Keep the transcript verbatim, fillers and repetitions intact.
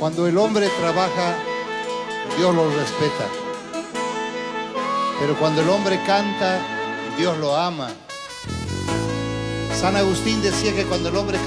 Cuando el hombre trabaja, Dios lo respeta. Pero cuando el hombre canta, Dios lo ama. San Agustín decía que cuando el hombre